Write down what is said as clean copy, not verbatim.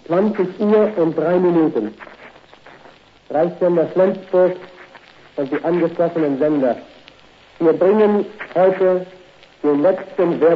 20:03. Reichssender Flensburg und die angeschlossenen Sender. Wir bringen heute den letzten